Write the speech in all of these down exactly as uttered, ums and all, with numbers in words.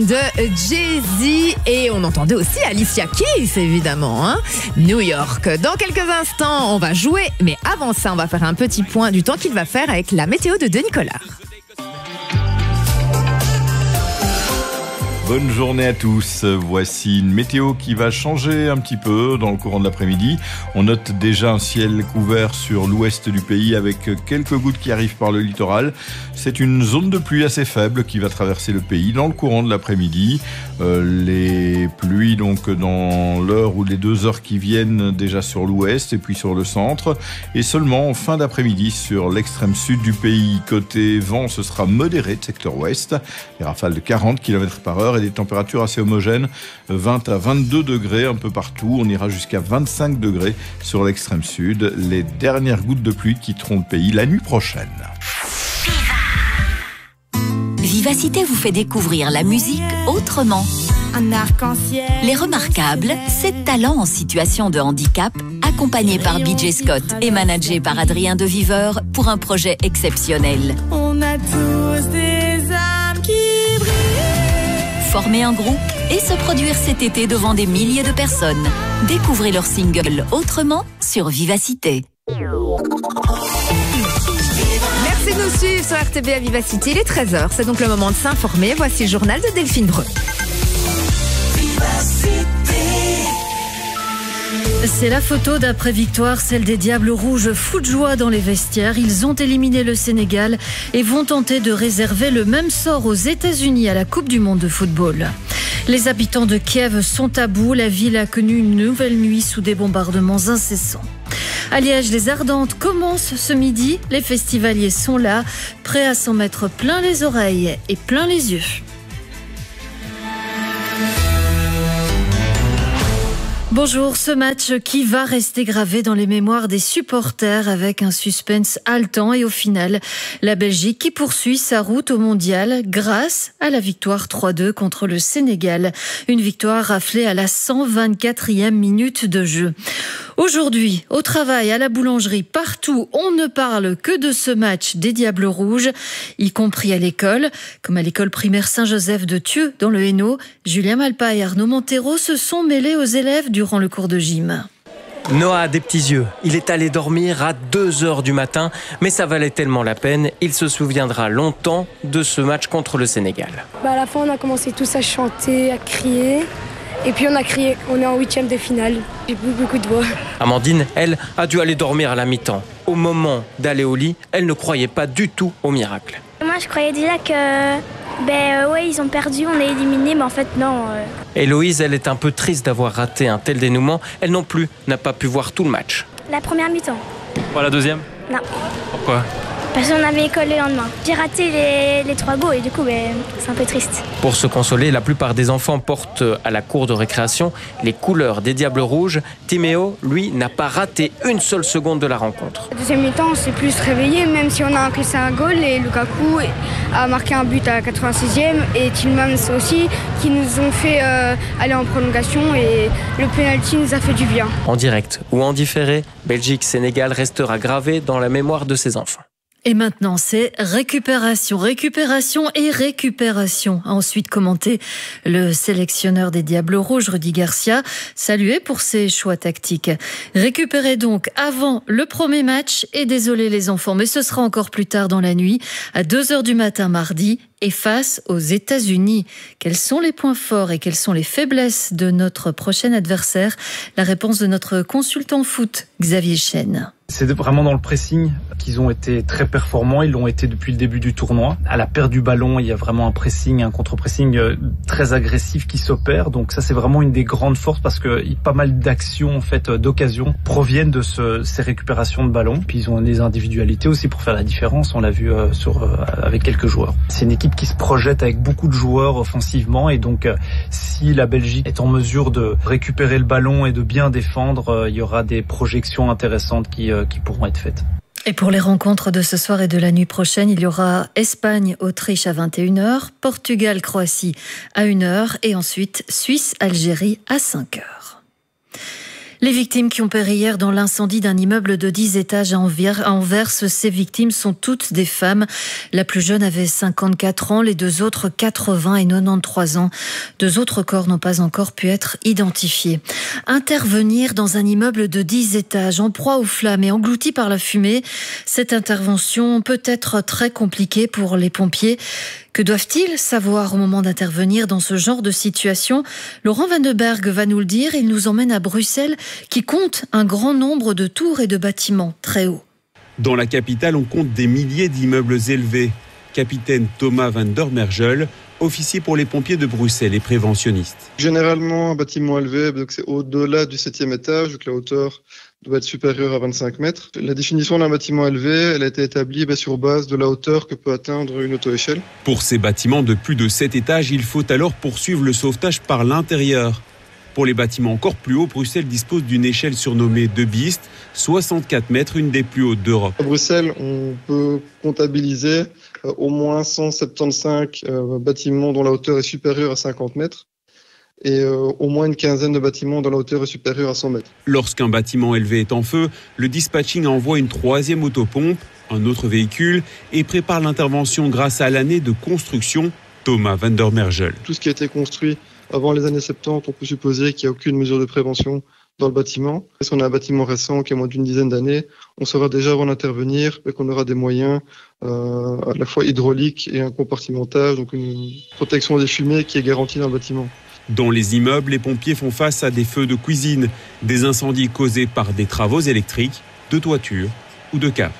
de Jay-Z et on entendait aussi Alicia Keys évidemment, hein New York. Dans quelques instants, on va jouer, mais avant ça, on va faire un petit point du temps qu'il va faire avec la météo de Denis Collard. Bonne journée à tous. Voici une météo qui va changer un petit peu dans le courant de l'après-midi. On note déjà un ciel couvert sur l'ouest du pays avec quelques gouttes qui arrivent par le littoral. C'est une zone de pluie assez faible qui va traverser le pays dans le courant de l'après-midi. Euh, les pluies donc dans l'heure ou les deux heures qui viennent déjà sur l'ouest et puis sur le centre. Et seulement en fin d'après-midi sur l'extrême sud du pays. Côté vent, ce sera modéré de secteur ouest. Les rafales de quarante kilomètres par heure et des températures assez homogènes, vingt à vingt-deux degrés un peu partout. On ira jusqu'à vingt-cinq degrés sur l'extrême sud. Les dernières gouttes de pluie quitteront le pays la nuit prochaine. Vivacité vous fait découvrir la musique autrement. Un arc-en-ciel. Les Remarquables, sept talents en situation de handicap, accompagnés par B J Scott et managés par Adrien de Viveur pour un projet exceptionnel. On a tous des âmes qui brillent. Former un groupe et se produire cet été devant des milliers de personnes. Découvrez leur single Autrement sur Vivacité. Merci de nous suivre sur R T B à Vivacité. Il est treize heures, c'est donc le moment de s'informer. Voici le journal de Delphine Breu. C'est la photo d'après-victoire, celle des Diables Rouges, fous de joie dans les vestiaires. Ils ont éliminé le Sénégal et vont tenter de réserver le même sort aux États-Unis à la Coupe du Monde de football. Les habitants de Kiev sont à bout. La ville a connu une nouvelle nuit sous des bombardements incessants. À Liège, les Ardentes commencent ce midi. Les festivaliers sont là, prêts à s'en mettre plein les oreilles et plein les yeux. Bonjour, ce match qui va rester gravé dans les mémoires des supporters avec un suspense haletant et au final, la Belgique qui poursuit sa route au mondial grâce à la victoire trois deux contre le Sénégal. Une victoire raflée à la cent vingt-quatrième minute de jeu. Aujourd'hui, au travail, à la boulangerie, partout, on ne parle que de ce match des Diables Rouges, y compris à l'école, comme à l'école primaire Saint-Joseph de Thieux dans le Hainaut. Julien Malpa et Arnaud Montero se sont mêlés aux élèves durant le cours de gym. Noah a des petits yeux. Il est allé dormir à deux heures du matin, mais ça valait tellement la peine. Il se souviendra longtemps de ce match contre le Sénégal. Bah à la fin, on a commencé tous à chanter, à crier. Et puis on a crié, on est en huitième de finale. J'ai beaucoup, beaucoup de voix. Amandine, elle, a dû aller dormir à la mi-temps. Au moment d'aller au lit, elle ne croyait pas du tout au miracle. Moi, je croyais déjà que, ben ouais, ils ont perdu, on est éliminés, mais en fait, non. Euh... Héloïse, elle est un peu triste d'avoir raté un tel dénouement. Elle non plus n'a pas pu voir tout le match. La première mi-temps. Pas la deuxième ? Non. Pourquoi ? Parce qu'on avait école le lendemain. J'ai raté les, les trois goals et du coup, ben, c'est un peu triste. Pour se consoler, la plupart des enfants portent à la cour de récréation les couleurs des Diables Rouges. Timéo, lui, n'a pas raté une seule seconde de la rencontre. La deuxième mi-temps, on s'est plus réveillé, même si on a encaissé un goal. Et Lukaku a marqué un but à la quatre-vingt-sixième et Tillmans aussi, qui nous ont fait euh, aller en prolongation. Et le penalty nous a fait du bien. En direct ou en différé, Belgique-Sénégal restera gravé dans la mémoire de ses enfants. Et maintenant, c'est récupération, récupération et récupération. A ensuite commenté le sélectionneur des Diables Rouges, Rudy Garcia, salué pour ses choix tactiques. Récupérer donc avant le premier match et désolé les enfants, mais ce sera encore plus tard dans la nuit, à deux heures du matin mardi, et face aux États-Unis. Quels sont les points forts et quelles sont les faiblesses de notre prochain adversaire? La réponse de notre consultant foot, Xavier Chêne. C'est vraiment dans le pressing qu'ils ont été très performants. Ils l'ont été depuis le début du tournoi. À la perte du ballon, il y a vraiment un pressing, un contre-pressing très agressif qui s'opère. Donc ça, c'est vraiment une des grandes forces parce que pas mal d'actions, en fait, d'occasions proviennent de ce, ces récupérations de ballon. Puis ils ont des individualités aussi pour faire la différence. On l'a vu euh, sur, euh, avec quelques joueurs. C'est une équipe qui se projette avec beaucoup de joueurs offensivement. Et donc, euh, si la Belgique est en mesure de récupérer le ballon et de bien défendre, euh, il y aura des projections intéressantes qui euh, qui pourront être faites. Et pour les rencontres de ce soir et de la nuit prochaine, il y aura Espagne-Autriche à vingt et une heures, Portugal-Croatie à une heure et ensuite Suisse-Algérie à cinq heures. Les victimes qui ont péri hier dans l'incendie d'un immeuble de dix étages à Anvers, ces victimes sont toutes des femmes. La plus jeune avait cinquante-quatre ans, les deux autres quatre-vingts et quatre-vingt-treize ans. Deux autres corps n'ont pas encore pu être identifiés. Intervenir dans un immeuble de dix étages en proie aux flammes et englouti par la fumée, cette intervention peut être très compliquée pour les pompiers. Que doivent-ils savoir au moment d'intervenir dans ce genre de situation ? Laurent Vandenberg va nous le dire. Il nous emmène à Bruxelles, qui compte un grand nombre de tours et de bâtiments très hauts. Dans la capitale, on compte des milliers d'immeubles élevés. Capitaine Thomas van der Mergel, officier pour les pompiers de Bruxelles et préventionniste. Généralement, un bâtiment élevé, donc c'est au-delà du septième étage, donc la hauteur doit être supérieure à vingt-cinq mètres. La définition d'un bâtiment élevé, elle a été établie bah, sur base de la hauteur que peut atteindre une auto-échelle. Pour ces bâtiments de plus de sept étages, il faut alors poursuivre le sauvetage par l'intérieur. Pour les bâtiments encore plus hauts, Bruxelles dispose d'une échelle surnommée de Beast, soixante-quatre mètres, une des plus hautes d'Europe. À Bruxelles, on peut comptabiliser euh, au moins cent soixante-quinze euh, bâtiments dont la hauteur est supérieure à cinquante mètres. Et euh, au moins une quinzaine de bâtiments dont la hauteur est supérieure à cent mètres. Lorsqu'un bâtiment élevé est en feu, le dispatching envoie une troisième autopompe, un autre véhicule, et prépare l'intervention grâce à l'année de construction Thomas van der Mergel. Tout ce qui a été construit avant les années soixante-dix, on peut supposer qu'il n'y a aucune mesure de prévention dans le bâtiment. Si on a un bâtiment récent qui a moins d'une dizaine d'années, on saura déjà avant d'intervenir et qu'on aura des moyens euh, à la fois hydrauliques et un compartimentage, donc une protection des fumées qui est garantie dans le bâtiment. Dans les immeubles, les pompiers font face à des feux de cuisine, des incendies causés par des travaux électriques, de toiture ou de caves.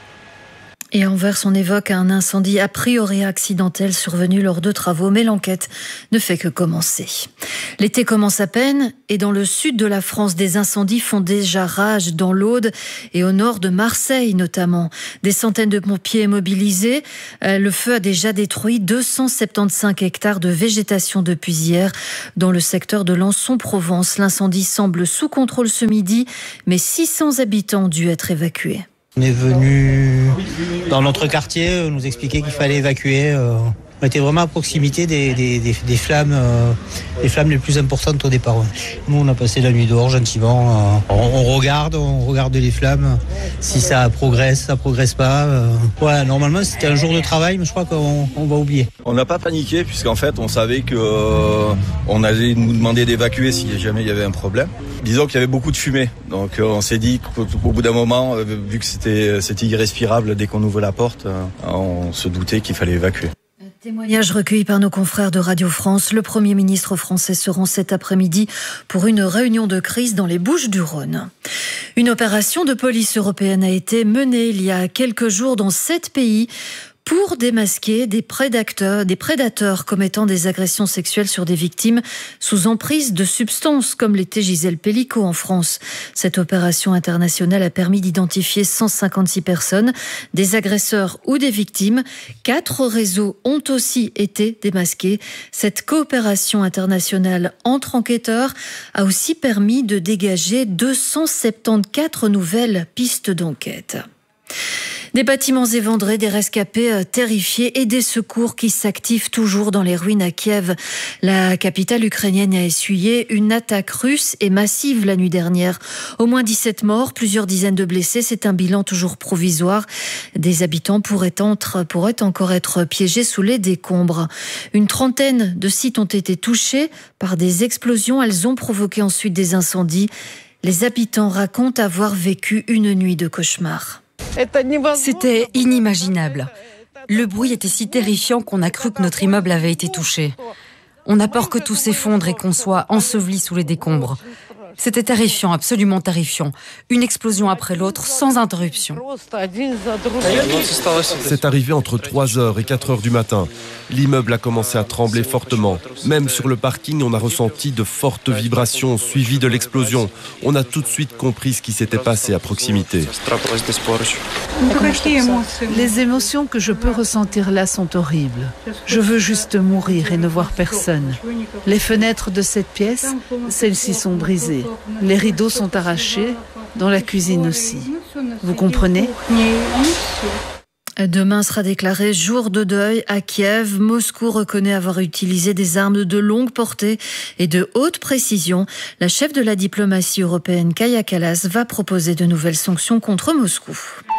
Et à Anvers, on évoque un incendie a priori accidentel survenu lors de travaux, mais l'enquête ne fait que commencer. L'été commence à peine et dans le sud de la France, des incendies font déjà rage dans l'Aude et au nord de Marseille notamment. Des centaines de pompiers mobilisés. Le feu a déjà détruit deux cent soixante-quinze hectares de végétation depuis hier dans le secteur de Lançon-Provence. L'incendie semble sous contrôle ce midi, mais six cents habitants ont dû être évacués. On est venu dans notre quartier nous expliquer qu'il fallait évacuer. On était vraiment à proximité des, des, des, des flammes, euh, des flammes les plus importantes au départ. Ouais. Nous, on a passé la nuit dehors gentiment. Euh, on, on regarde, on regarde les flammes. Si ça progresse, ça progresse pas. Euh. Ouais, normalement, c'était un jour de travail, mais je crois qu'on on va oublier. On n'a pas paniqué puisqu'en fait, on savait que euh, on allait nous demander d'évacuer si jamais il y avait un problème. Disons qu'il y avait beaucoup de fumée, donc euh, on s'est dit qu'au bout d'un moment, euh, vu que c'était c'était irrespirable dès qu'on ouvre la porte, euh, on se doutait qu'il fallait évacuer. Témoignage recueilli par nos confrères de Radio France. Le Premier ministre français se rend cet après-midi pour une réunion de crise dans les Bouches-du-Rhône. Une opération de police européenne a été menée il y a quelques jours dans sept pays pour démasquer des prédateurs, des prédateurs commettant des agressions sexuelles sur des victimes sous emprise de substances, comme l'était Gisèle Pellicot en France. Cette opération internationale a permis d'identifier cent cinquante-six personnes, des agresseurs ou des victimes. Quatre réseaux ont aussi été démasqués. Cette coopération internationale entre enquêteurs a aussi permis de dégager deux cent soixante-quatorze nouvelles pistes d'enquête. Des bâtiments éventrés, des rescapés terrifiés et des secours qui s'activent toujours dans les ruines à Kiev. La capitale ukrainienne a essuyé une attaque russe et massive la nuit dernière. Au moins dix-sept morts, plusieurs dizaines de blessés. C'est un bilan toujours provisoire. Des habitants pourraient, entre, pourraient encore être piégés sous les décombres. Une trentaine de sites ont été touchés par des explosions. Elles ont provoqué ensuite des incendies. Les habitants racontent avoir vécu une nuit de cauchemar. C'était inimaginable. Le bruit était si terrifiant qu'on a cru que notre immeuble avait été touché. On a peur que tout s'effondre et qu'on soit enseveli sous les décombres. C'était terrifiant, absolument terrifiant. Une explosion après l'autre, sans interruption. C'est arrivé entre trois heures et quatre heures du matin. L'immeuble a commencé à trembler fortement. Même sur le parking, on a ressenti de fortes vibrations suivies de l'explosion. On a tout de suite compris ce qui s'était passé à proximité. Les émotions que je peux ressentir là sont horribles. Je veux juste mourir et ne voir personne. Les fenêtres de cette pièce, celles-ci sont brisées. Les rideaux sont arrachés, dans la cuisine aussi. Vous comprenez ? Demain sera déclaré jour de deuil à Kiev. Moscou reconnaît avoir utilisé des armes de longue portée et de haute précision. La chef de la diplomatie européenne, Kaja Kallas, va proposer de nouvelles sanctions contre Moscou.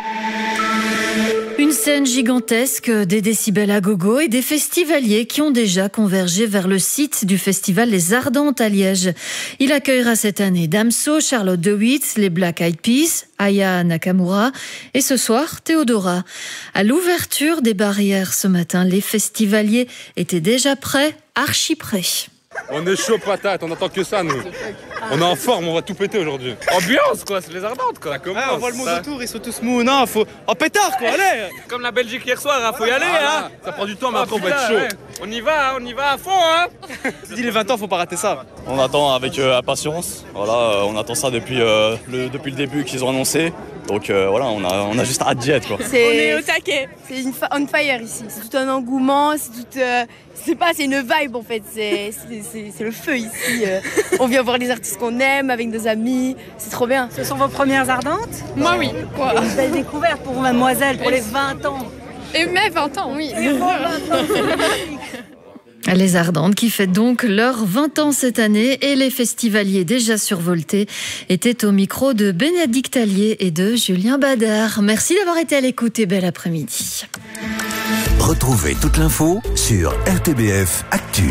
Une scène gigantesque, des décibels à gogo et des festivaliers qui ont déjà convergé vers le site du festival Les Ardentes à Liège. Il accueillera cette année Damso, Charlotte de Witt, les Black Eyed Peas, Aya Nakamura et ce soir Théodora. À l'ouverture des barrières ce matin, les festivaliers étaient déjà prêts, archi prêts. On est chaud patate, on attend que ça nous. On est en forme, on va tout péter aujourd'hui. Ambiance quoi, c'est les Ardentes quoi. Ouais, on voit le monde autour, ils sont tous mous. Non, faut. Oh pétard quoi, allez. Comme la Belgique hier soir, hein, faut y aller ah, hein. Ça prend du temps mais après on va être chaud. Ouais. On y va, on y va à fond hein. Tu dis les vingt ans, faut pas rater ça. On attend avec euh, impatience. Voilà, euh, on attend ça depuis, euh, le, depuis le début qu'ils ont annoncé. Donc euh, voilà, on a, on a juste hâte d'y être quoi. On est au taquet. C'est une fa- on fire ici. C'est tout un engouement, c'est tout. Euh, c'est pas, c'est une vibe en fait. C'est, c'est, c'est, c'est le feu ici. Euh, on vient voir les artistes qu'on aime avec nos amis. C'est trop bien. Ce sont vos premières Ardentes ? Moi oui. Quoi. Une belle découverte pour mademoiselle pour les vingt ans. Et mes vingt ans, oui. Et vos vingt ans. Les Ardentes qui fêtent donc leurs vingt ans cette année et les festivaliers déjà survoltés étaient au micro de Bénédicte Allier et de Julien Badard. Merci d'avoir été à l'écoute et bel après-midi. Retrouvez toute l'info sur R T B F Actu.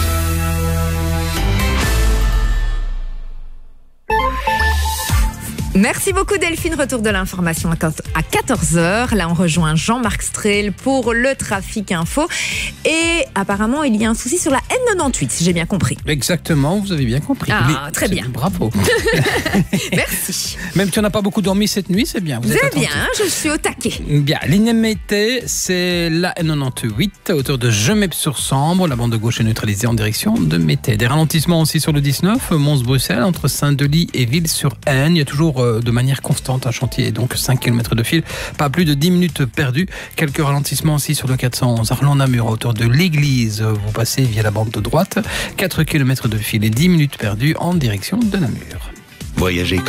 Merci beaucoup Delphine, retour de l'information à quatorze heures. Là on rejoint Jean-Marc Strehl pour le trafic info. Et apparemment il y a un souci sur la N quatre-vingt-dix-huit, si j'ai bien compris. Exactement, vous avez bien compris. Ah, Mais très bien. Bravo. Merci. Même si on n'a pas beaucoup dormi cette nuit, c'est bien. Vous Vous êtes êtes bien, attentifs. je suis au taquet. Bien, l'Inémété, c'est la N quatre-vingt-dix-huit à hauteur de Gemep-sur-Sambre. La bande de gauche est neutralisée en direction de Mété. Des ralentissements aussi sur le dix-neuf, Mons-Bruxelles, entre Saint-Denis et Ville-sur-Aisne. Il y a toujours de manière constante un chantier, donc cinq kilomètres de fil, pas plus de dix minutes perdues. Quelques ralentissements aussi sur le quatre cent onze Arlon-Namur à hauteur de l'église. Vous passez via la bande de droite, quatre kilomètres de fil et dix minutes perdues en direction de Namur. Voyagez